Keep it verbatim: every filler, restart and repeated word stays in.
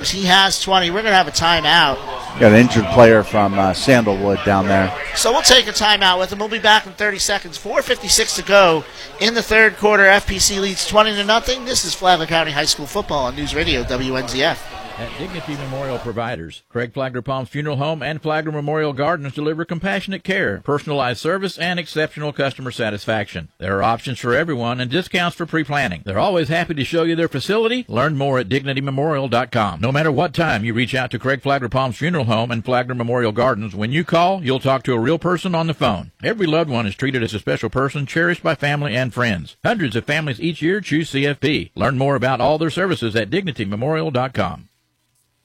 yards. He has twenty. We're going to have a timeout. Got an injured player from uh, Sandalwood down there. So we'll take a timeout with him. We'll be back in thirty seconds. four fifty-six to go in the third quarter. F P C leads twenty to nothing. This is Flagler County High School football on News Radio W N Z F. At Dignity Memorial Providers, Craig Flagler Palms Funeral Home and Flagler Memorial Gardens deliver compassionate care, personalized service, and exceptional customer satisfaction. There are options for everyone and discounts for pre-planning. They're always happy to show you their facility. Learn more at dignity memorial dot com. No matter what time you reach out to Craig Flagler Palms Funeral Home and Flagler Memorial Gardens, when you call, you'll talk to a real person on the phone. Every loved one is treated as a special person, cherished by family and friends. Hundreds of families each year choose C F P. Learn more about all their services at dignity memorial dot com.